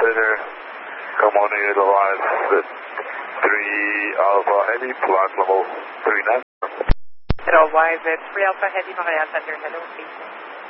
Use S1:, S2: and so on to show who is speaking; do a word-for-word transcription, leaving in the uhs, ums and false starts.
S1: Center. Come on in, Alliance three Alpha Heavy, flight level three nine.
S2: Hello, Y Z three Alpha Heavy, Maria Center, hello, please.